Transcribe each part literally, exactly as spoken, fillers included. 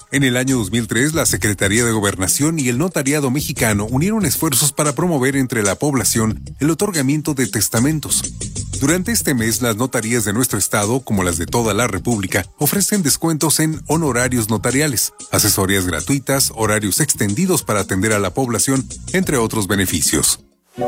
En el año dos mil tres, la Secretaría de Gobernación y el Notariado Mexicano unieron esfuerzos para promover entre la población el otorgamiento de testamentos. Durante este mes, las notarías de nuestro estado, como las de toda la República, ofrecen descuentos en honorarios notariales, asesorías gratuitas, horarios extendidos para atender a la población, entre otros beneficios.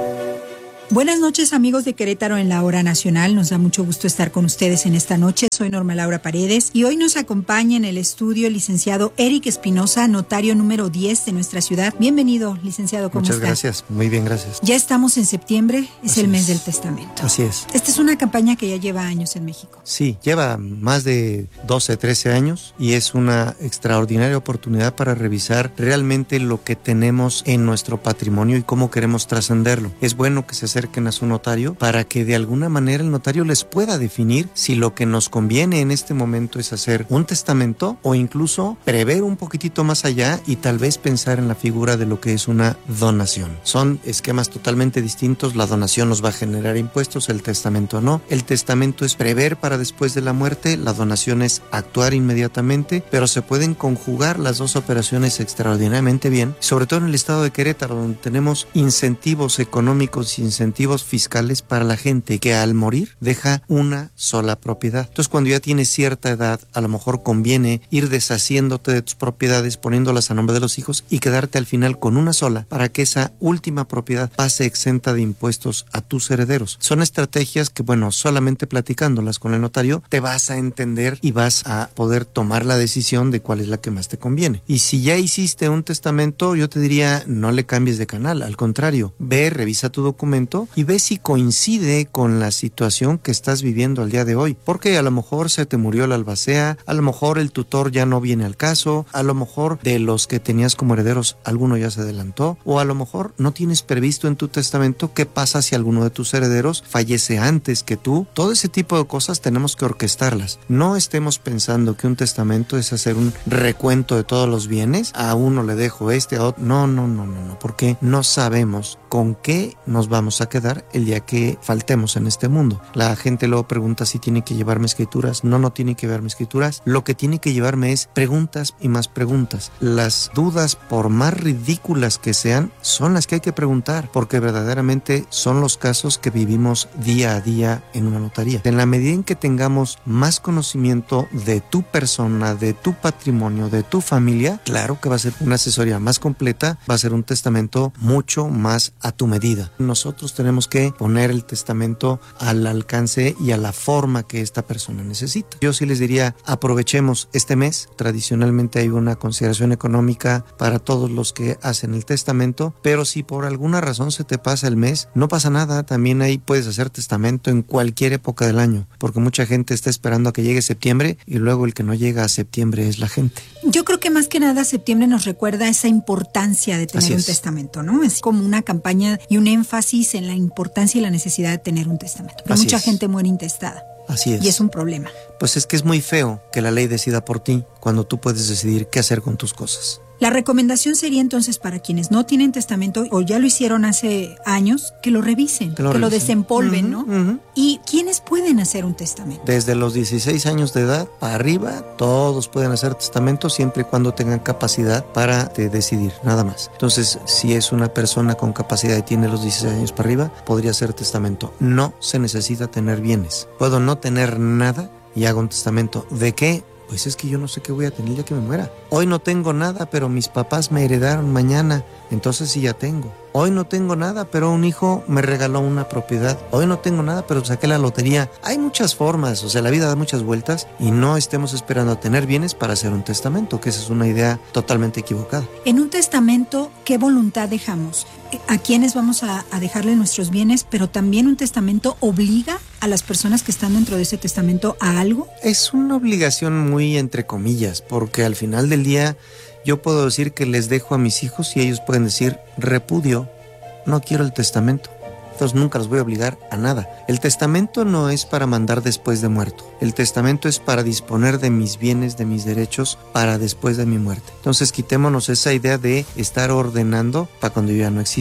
Buenas noches, amigos de Querétaro en la Hora Nacional. Nos da mucho gusto estar con ustedes en esta noche. Soy Norma Laura Paredes y hoy nos acompaña en el estudio el licenciado Eric Espinosa, notario número diez de nuestra ciudad. Bienvenido, licenciado, ¿cómo Muchas está? gracias, muy bien, gracias. Ya estamos en septiembre, es Así el mes es. del testamento. Así es. Esta es una campaña que ya lleva años en México. Sí, lleva más de doce, trece años y es una extraordinaria oportunidad para revisar realmente lo que tenemos en nuestro patrimonio y cómo queremos trascenderlo. Es bueno que se acerquen a su notario para que de alguna manera el notario les pueda definir si lo que nos conviene en este momento es hacer un testamento o incluso prever un poquitito más allá y tal vez pensar en la figura de lo que es una donación. Son esquemas totalmente distintos. La donación nos va a generar impuestos, el testamento no. El testamento es prever para después de la muerte, la donación es actuar inmediatamente, pero se pueden conjugar las dos operaciones extraordinariamente bien, sobre todo en el estado de Querétaro, donde tenemos incentivos económicos y incentivos fiscales para la gente que al morir deja una sola propiedad. Entonces, cuando ya tienes cierta edad, a lo mejor conviene ir deshaciéndote de tus propiedades, poniéndolas a nombre de los hijos y quedarte al final con una sola para que esa última propiedad pase exenta de impuestos a tus herederos. Son estrategias que, bueno, solamente platicándolas con el notario te vas a entender y vas a poder tomar la decisión de cuál es la que más te conviene. Y si ya hiciste un testamento, yo te diría, no le cambies de canal, al contrario, ve, revisa tu documento y ve si coincide con la situación que estás viviendo al día de hoy, porque a lo mejor se te murió la albacea, a lo mejor el tutor ya no viene al caso, a lo mejor de los que tenías como herederos alguno ya se adelantó, o a lo mejor no tienes previsto en tu testamento qué pasa si alguno de tus herederos fallece antes que tú. Todo ese tipo de cosas tenemos que orquestarlas. No estemos pensando que un testamento es hacer un recuento de todos los bienes, a uno le dejo este, a otro. No, no, no, no, no, porque no sabemos con qué nos vamos a quedar el día que faltemos en este mundo. La gente luego pregunta si tiene que llevarme escrituras. No, no tiene que llevarme escrituras. Lo que tiene que llevarme es preguntas y más preguntas. Las dudas, por más ridículas que sean, son las que hay que preguntar, porque verdaderamente son los casos que vivimos día a día en una notaría. En la medida en que tengamos más conocimiento de tu persona, de tu patrimonio, de tu familia, claro que va a ser una asesoría más completa, va a ser un testamento mucho más a tu medida. Nosotros tenemos que poner el testamento al alcance y a la forma que esta persona necesita. Yo sí les diría, aprovechemos este mes. Tradicionalmente hay una consideración económica para todos los que hacen el testamento, pero si por alguna razón se te pasa el mes, no pasa nada. También ahí puedes hacer testamento en cualquier época del año, porque mucha gente está esperando a que llegue septiembre y luego el que no llega a septiembre es la gente. Yo creo que más que nada septiembre nos recuerda esa importancia de tener Así un es. testamento, ¿no? Es como una campaña y un énfasis en la importancia y la necesidad de tener un testamento. Porque Así mucha es. gente muere intestada. Así es. Y es un problema. Pues es que es muy feo que la ley decida por ti cuando tú puedes decidir qué hacer con tus cosas. La recomendación sería entonces para quienes no tienen testamento o ya lo hicieron hace años, que lo revisen, que lo, que lo revisen. desempolven, Uh-huh, ¿no? uh-huh. ¿Y quiénes pueden hacer un testamento? Desde los dieciséis años de edad para arriba, todos pueden hacer testamento siempre y cuando tengan capacidad para de decidir, nada más. Entonces, si es una persona con capacidad y tiene los dieciséis años para arriba, podría hacer testamento. No se necesita tener bienes. Puedo no tener nada y hago un testamento. ¿De qué? Pues es que yo no sé qué voy a tener ya que me muera. Hoy no tengo nada, pero mis papás me heredaron mañana, entonces sí ya tengo. Hoy no tengo nada, pero un hijo me regaló una propiedad. Hoy no tengo nada, pero saqué la lotería. Hay muchas formas, o sea, la vida da muchas vueltas y no estemos esperando a tener bienes para hacer un testamento, que esa es una idea totalmente equivocada. En un testamento, ¿qué voluntad dejamos? ¿A quiénes vamos a, a dejarle nuestros bienes? Pero también un testamento obliga a las personas que están dentro de ese testamento a algo. Es una obligación muy entre comillas, porque al final del día yo puedo decir que les dejo a mis hijos y ellos pueden decir repudio, no quiero el testamento. Entonces nunca los voy a obligar a nada. El testamento no es para mandar después de muerto. El testamento es para disponer de mis bienes, de mis derechos, para después de mi muerte. Entonces quitémonos esa idea de estar ordenando para cuando yo ya no exista.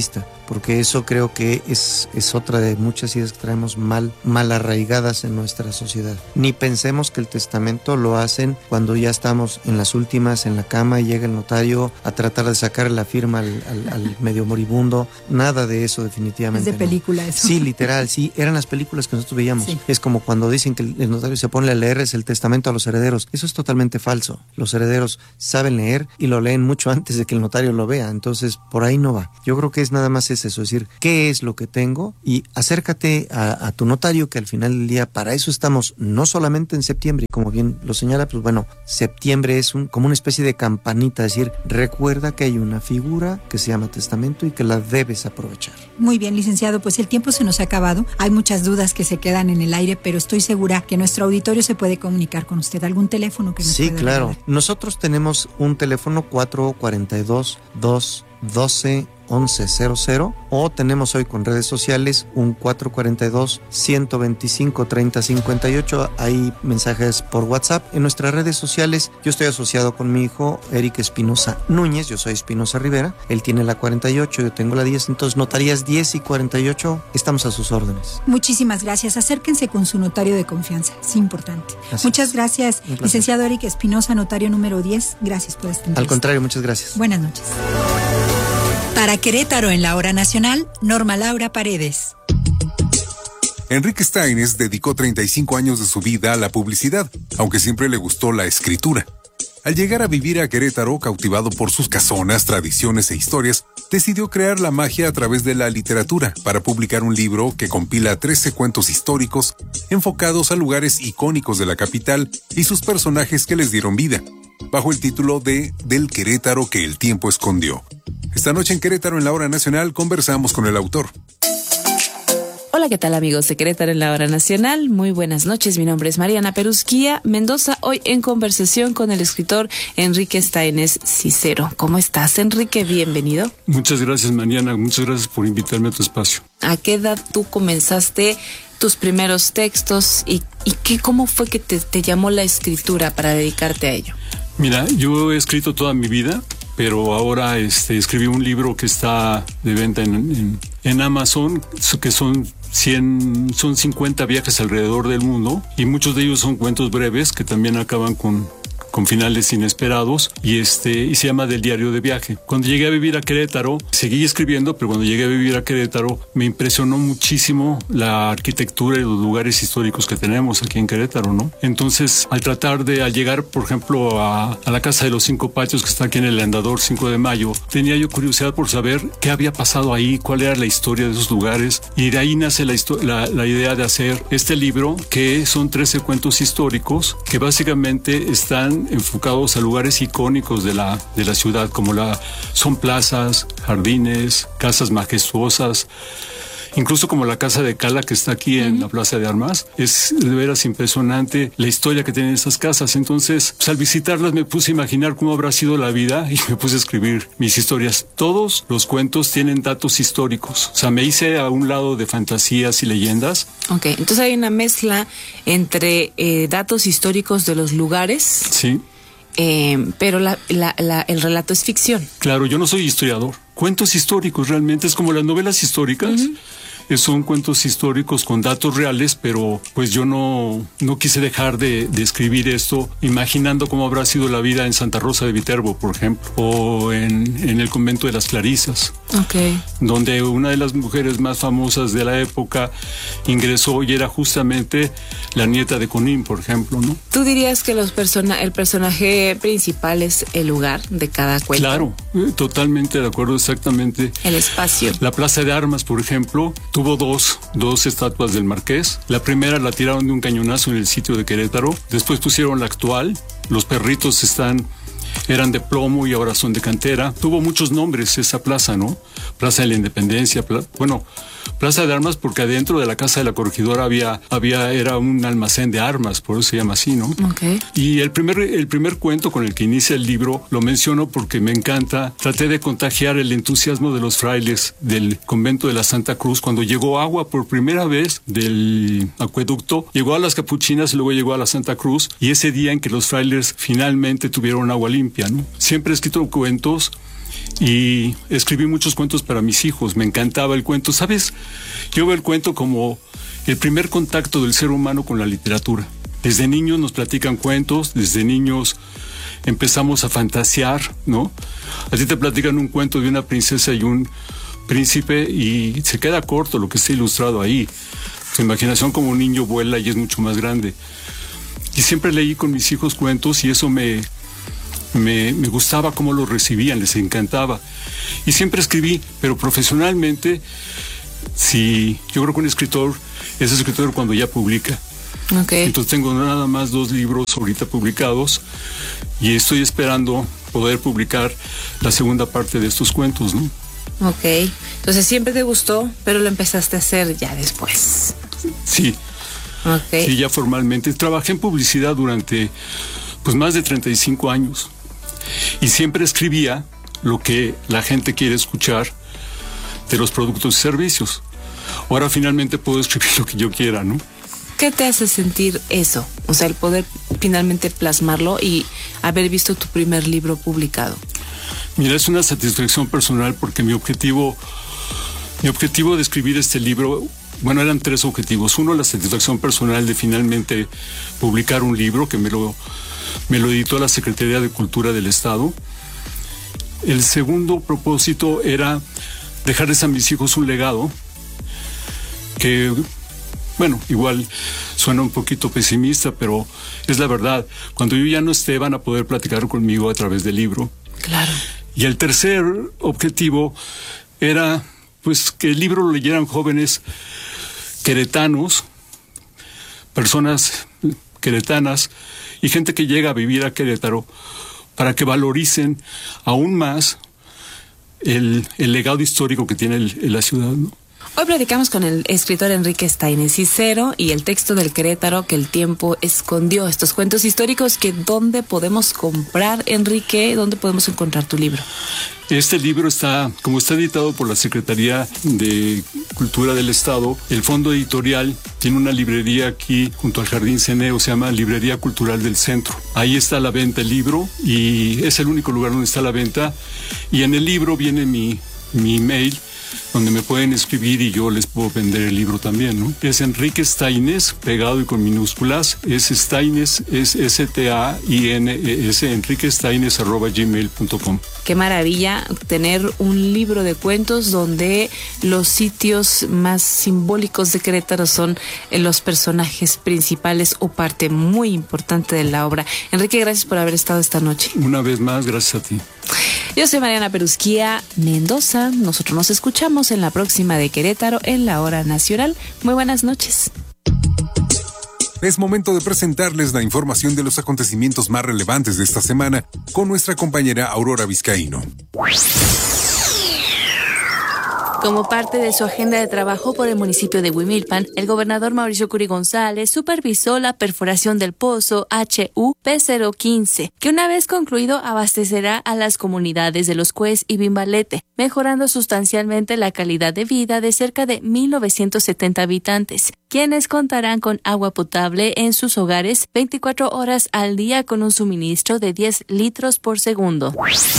porque eso creo que es, es otra de muchas ideas que traemos mal, mal arraigadas en nuestra sociedad. Ni pensemos que el testamento lo hacen cuando ya estamos en las últimas, en la cama, y llega el notario a tratar de sacar la firma al, al, al medio moribundo. Nada de eso, definitivamente. Es de película no. eso. Sí, literal, sí, eran las películas que nosotros veíamos. Sí. Es como cuando dicen que el notario se pone a leer es el testamento a los herederos. Eso es totalmente falso. Los herederos saben leer y lo leen mucho antes de que el notario lo vea, entonces por ahí no va. Yo creo que es nada más es eso, es decir, ¿qué es lo que tengo? Y acércate a, a tu notario, que al final del día para eso estamos, no solamente en septiembre, y como bien lo señala, pues bueno, septiembre es un, como una especie de campanita, es decir, recuerda que hay una figura que se llama testamento y que la debes aprovechar. Muy bien, licenciado, pues el tiempo se nos ha acabado, hay muchas dudas que se quedan en el aire, pero estoy segura que nuestro auditorio se puede comunicar con usted. ¿Algún teléfono que nos Sí, pueda claro. regalar? Nosotros tenemos un teléfono cuatro cuatro dos, dos doce once cero cero, o tenemos hoy con redes sociales un cuatro cuatro dos, uno dos cinco, treinta cincuenta y ocho. Hay mensajes por WhatsApp. En nuestras redes sociales yo estoy asociado con mi hijo Eric Espinosa Núñez, yo soy Espinosa Rivera, él tiene la cuarenta y ocho, yo tengo la diez, entonces notarías diez y cuarenta y ocho, estamos a sus órdenes. Muchísimas gracias, acérquense con su notario de confianza, es importante. Así Muchas es. gracias, licenciado Eric Espinosa, notario número diez, gracias por esta entrevista. Al contrario, muchas gracias. Buenas noches. Para Querétaro en la Hora Nacional, Norma Laura Paredes. Enrique Staines dedicó treinta y cinco años de su vida a la publicidad, aunque siempre le gustó la escritura. Al llegar a vivir a Querétaro, cautivado por sus casonas, tradiciones e historias, decidió crear la magia a través de la literatura para publicar un libro que compila trece cuentos históricos enfocados a lugares icónicos de la capital y sus personajes que les dieron vida, bajo el título de Del Querétaro que el tiempo escondió. Esta noche en Querétaro en la Hora Nacional conversamos con el autor. Hola, ¿qué tal amigos de Querétaro en la Hora Nacional? Muy buenas noches, mi nombre es Mariana Perusquía Mendoza, hoy en conversación con el escritor Enrique Staines Cicero. ¿Cómo estás, Enrique? Bienvenido. Muchas gracias, Mariana, muchas gracias por invitarme a tu espacio. ¿A qué edad tú comenzaste tus primeros textos y, y qué, cómo fue que te, te llamó la escritura para dedicarte a ello? Mira, yo he escrito toda mi vida, pero ahora este, escribí un libro que está de venta en, en, en Amazon, que son cien, son cincuenta viajes alrededor del mundo, y muchos de ellos son cuentos breves que también acaban con, con finales inesperados, y este y se llama Del Diario de Viaje. Cuando llegué a vivir a Querétaro, seguí escribiendo, pero cuando llegué a vivir a Querétaro me impresionó muchísimo la arquitectura y los lugares históricos que tenemos aquí en Querétaro, ¿no? Entonces, al tratar de, al llegar, por ejemplo, a, a la Casa de los Cinco Patios, que está aquí en el Andador cinco de mayo, tenía yo curiosidad por saber qué había pasado ahí, cuál era la historia de esos lugares, y de ahí nace la, la, la idea de hacer este libro, que son trece cuentos históricos que básicamente están enfocados a lugares icónicos de la, de la ciudad, como la, son plazas, jardines, casas majestuosas, incluso como la casa de Cala que está aquí en la Plaza de Armas. Es de veras impresionante la historia que tienen esas casas. Entonces, pues, al visitarlas me puse a imaginar cómo habrá sido la vida y me puse a escribir mis historias. Todos los cuentos tienen datos históricos. O sea, me hice a un lado de fantasías y leyendas. Ok, entonces hay una mezcla entre eh, datos históricos de los lugares. Sí. Eh, pero la, la, la, el relato es ficción. Claro, yo no soy historiador. Cuentos históricos realmente es como las novelas históricas. Uh-huh. Son cuentos históricos con datos reales, pero pues yo no, no quise dejar de, de escribir esto imaginando cómo habrá sido la vida en Santa Rosa de Viterbo, por ejemplo, o en, en el convento de las Clarisas, okay, donde una de las mujeres más famosas de la época ingresó y era justamente la nieta de Conín, por ejemplo, ¿no? ¿Tú dirías que los persona, el personaje principal es el lugar de cada cuento? Claro, totalmente de acuerdo, exactamente. El espacio. La Plaza de Armas, por ejemplo, tuvo dos, dos estatuas del Marqués. La primera la tiraron de un cañonazo en el sitio de Querétaro. Después pusieron la actual. Los perritos están, eran de plomo y ahora son de cantera. Tuvo muchos nombres esa plaza, ¿no? Plaza de la Independencia, pla- bueno, Plaza de Armas porque adentro de la casa de la corregidora había, había, era un almacén de armas, por eso se llama así, ¿no? Okay. Y el primer, el primer cuento con el que inicia el libro lo menciono porque me encanta. Traté de contagiar el entusiasmo de los frailes del convento de la Santa Cruz cuando llegó agua por primera vez del acueducto. Llegó a las Capuchinas y luego llegó a la Santa Cruz, y ese día en que los frailes finalmente tuvieron agua limpia, ¿no? Siempre he escrito cuentos y escribí muchos cuentos para mis hijos. Me encantaba el cuento. ¿Sabes? Yo veo el cuento como el primer contacto del ser humano con la literatura. Desde niños nos platican cuentos, desde niños empezamos a fantasear, ¿no? A ti te platican un cuento de una princesa y un príncipe y se queda corto lo que está ilustrado ahí. Tu imaginación como un niño vuela y es mucho más grande. Y siempre leí con mis hijos cuentos y eso me, me, me gustaba cómo los recibían, les encantaba. Y siempre escribí, pero profesionalmente, sí, yo creo que un escritor es escritor cuando ya publica. Okay. Entonces tengo nada más dos libros ahorita publicados y estoy esperando poder publicar la segunda parte de estos cuentos, ¿no? Ok, entonces siempre te gustó, pero lo empezaste a hacer ya después. Sí. Okay. Sí, ya formalmente. Trabajé en publicidad durante pues más de treinta y cinco años y siempre escribía lo que la gente quiere escuchar de los productos y servicios. Ahora finalmente puedo escribir lo que yo quiera, ¿no? ¿Qué te hace sentir eso? O sea, el poder finalmente plasmarlo y haber visto tu primer libro publicado. Mira, es una satisfacción personal porque mi objetivo, mi objetivo de escribir este libro, bueno, eran tres objetivos. Uno, la satisfacción personal de finalmente publicar un libro que me lo, me lo editó la Secretaría de Cultura del Estado. El segundo propósito era dejarles a mis hijos un legado que, bueno, igual suena un poquito pesimista, pero es la verdad. Cuando yo ya no esté, van a poder platicar conmigo a través del libro. Claro. Y el tercer objetivo era, pues, que el libro lo leyeran jóvenes queretanos, personas queretanas y gente que llega a vivir a Querétaro para que valoricen aún más el, el legado histórico que tiene el, la ciudad, ¿no? Hoy platicamos con el escritor Enrique Staines Cicero y el texto del Querétaro que el tiempo escondió. Estos cuentos históricos que ¿dónde podemos comprar, Enrique? ¿Dónde podemos encontrar tu libro? Este libro está, como está editado por la Secretaría de Cultura del Estado, el fondo editorial tiene una librería aquí junto al Jardín Ceneo, se llama Librería Cultural del Centro. Ahí está a la venta el libro y es el único lugar donde está a la venta. Y en el libro viene mi, mi email, donde me pueden escribir y yo les puedo vender el libro también, ¿no? Es Enrique Staines, pegado y con minúsculas, es Staines, es S T A I N E S, enriquestaines arroba gmail punto com. Qué maravilla tener un libro de cuentos donde los sitios más simbólicos de Querétaro son los personajes principales o parte muy importante de la obra. Enrique, gracias por haber estado esta noche. Una vez más, gracias a ti. Yo soy Mariana Perusquía Mendoza. Nosotros nos escuchamos en la próxima de Querétaro en la Hora Nacional. Muy buenas noches. Es momento de presentarles la información de los acontecimientos más relevantes de esta semana con nuestra compañera Aurora Vizcaíno. Como parte de su agenda de trabajo por el municipio de Huimilpan, el gobernador Mauricio Curi González supervisó la perforación del pozo H U P cero quince, que una vez concluido abastecerá a las comunidades de Los Cues y Bimbalete, mejorando sustancialmente la calidad de vida de cerca de mil novecientos setenta habitantes, quienes contarán con agua potable en sus hogares veinticuatro horas al día con un suministro de diez litros por segundo.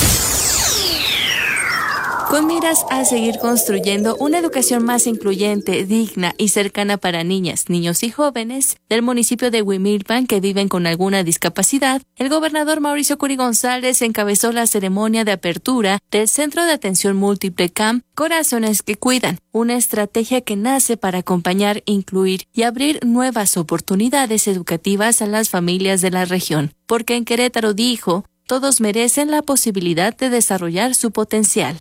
Con miras a seguir construyendo una educación más incluyente, digna y cercana para niñas, niños y jóvenes del municipio de Huimilpan que viven con alguna discapacidad, el gobernador Mauricio Curi González encabezó la ceremonia de apertura del Centro de Atención Múltiple C A M Corazones que Cuidan, una estrategia que nace para acompañar, incluir y abrir nuevas oportunidades educativas a las familias de la región. Porque en Querétaro, dijo, todos merecen la posibilidad de desarrollar su potencial.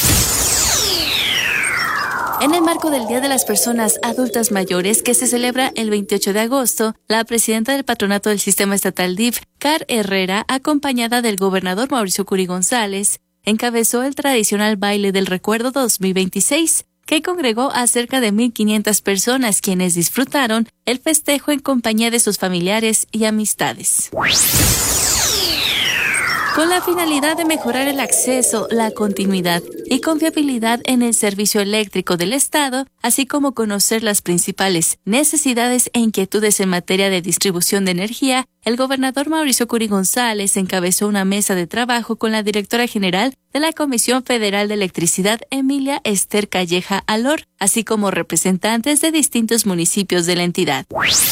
En el marco del Día de las Personas Adultas Mayores, que se celebra el veintiocho de agosto, la presidenta del Patronato del Sistema Estatal D I F, Car Herrera, acompañada del gobernador Mauricio Curi González, encabezó el tradicional Baile del Recuerdo dos mil veintiséis, que congregó a cerca de mil quinientas personas, quienes disfrutaron el festejo en compañía de sus familiares y amistades. con la finalidad de mejorar el acceso, la continuidad y confiabilidad en el servicio eléctrico del Estado, así como conocer las principales necesidades e inquietudes en materia de distribución de energía. El gobernador Mauricio Curi González encabezó una mesa de trabajo con la directora general de la Comisión Federal de Electricidad, Emilia Esther Calleja Alor, así como representantes de distintos municipios de la entidad.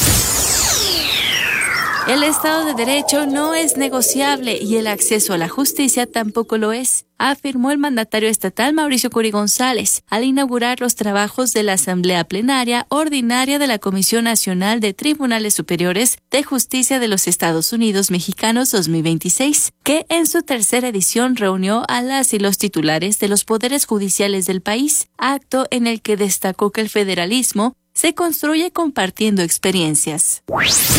El Estado de Derecho no es negociable y el acceso a la justicia tampoco lo es, afirmó el mandatario estatal Mauricio Curi González al inaugurar los trabajos de la Asamblea Plenaria Ordinaria de la Comisión Nacional de Tribunales Superiores de Justicia de los Estados Unidos Mexicanos dos mil veintiséis, que en su tercera edición reunió a las y los titulares de los poderes judiciales del país, acto en el que destacó que el federalismo se construye compartiendo experiencias.